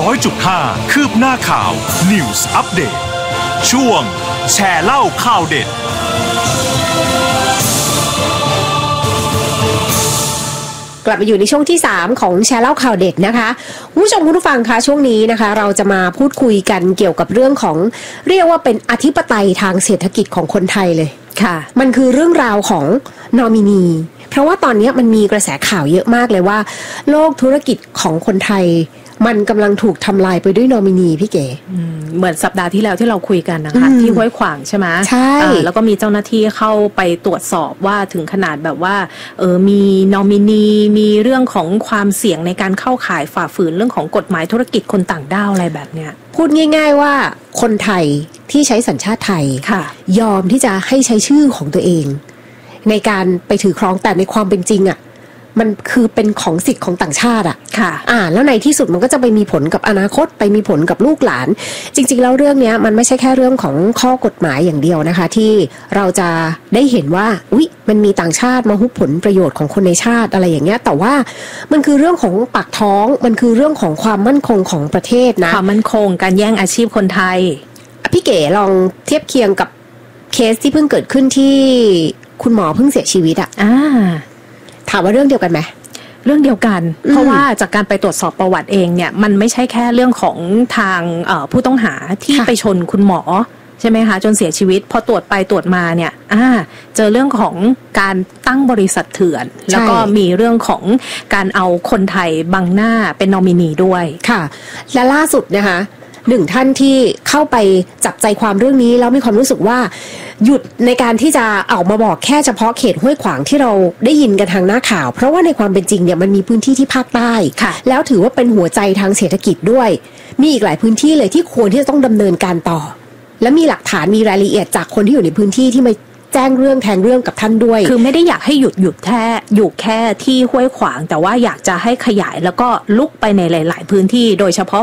100.5 คืบหน้าข่าว News Update ช่วงแชร์เล่าข่าวเด็ดกลับมาอยู่ในช่วงที่3ของแชร์เล่าข่าวเด็ดนะคะผู้ชมผู้ฟังคะช่วงนี้นะคะเราจะมาพูดคุยกันเกี่ยวกับเรื่องของเรียกว่าเป็นอธิปไตยทางเศรษฐกิจของคนไทยเลยค่ะมันคือเรื่องราวของนอมินีเพราะว่าตอนนี้มันมีกระแสข่าวเยอะมากเลยว่าโลกธุรกิจของคนไทยมันกำลังถูกทำลายไปด้วยนอมินีพี่เก๋เหมือนสัปดาห์ที่แล้วที่เราคุยกันนะคะที่ห้วยขวางใช่ไหมใช่แล้วก็มีเจ้าหน้าที่เข้าไปตรวจสอบว่าถึงขนาดแบบว่ามีนอมินีมีเรื่องของความเสี่ยงในการเข้าข่ายฝ่าฝืนเรื่องของกฎหมายธุรกิจคนต่างด้าวอะไรแบบเนี้ยพูดง่ายๆว่าคนไทยที่ใช้สัญชาติไทยยอมที่จะให้ใช้ชื่อของตัวเองในการไปถือครองแต่ในความเป็นจริงมันคือเป็นของสิทธิ์ของต่างชาติค่ะแล้วในที่สุดมันก็จะไปมีผลกับอนาคตไปมีผลกับลูกหลานจริงๆแล้วเรื่องนี้มันไม่ใช่แค่เรื่องของข้อกฎหมายอย่างเดียวนะคะที่เราจะได้เห็นว่ามันมีต่างชาติมาฮุบผลประโยชน์ของคนในชาติอะไรอย่างเงี้ยแต่ว่ามันคือเรื่องของปากท้องมันคือเรื่องของความมั่นคงของประเทศนะความมั่นคงการแย่งอาชีพคนไทยพี่เก๋ลองเทียบเคียงกับเคสที่เพิ่งเกิดขึ้นที่คุณหมอเพิ่งเสียชีวิตถามว่าเรื่องเดียวกันไหมเรื่องเดียวกันเพราะว่าจากการไปตรวจสอบประวัติเองเนี่ยมันไม่ใช่แค่เรื่องของทางผู้ต้องหาที่ไปชนคุณหมอใช่ไหมคะจนเสียชีวิตพอตรวจไปตรวจมาเนี่ยเจอเรื่องของการตั้งบริษัทเถื่อนแล้วก็มีเรื่องของการเอาคนไทยบังหน้าเป็นนอมินีด้วยค่ะและล่าสุดนะคะหนึ่งท่านที่เข้าไปจับใจความเรื่องนี้แล้วมีความรู้สึกว่าหยุดในการที่จะเอามาบอกแค่เฉพาะเขตห้วยขวางที่เราได้ยินกันทางหน้าข่าวเพราะว่าในความเป็นจริงเนี่ยมันมีพื้นที่ที่ภาคใต้แล้วถือว่าเป็นหัวใจทางเศรษฐกิจด้วยมีอีกหลายพื้นที่เลยที่ควรที่จะต้องดำเนินการต่อและมีหลักฐานมีรายละเอียดจากคนที่อยู่ในพื้นที่ที่มาแจ้งเรื่องแทงเรื่องกับท่านด้วยคือไม่ได้อยากให้หยุดแค่อยู่แค่ที่ห้วยขวางแต่ว่าอยากจะให้ขยายแล้วก็ลุกไปในหลายๆพื้นที่โดยเฉพาะ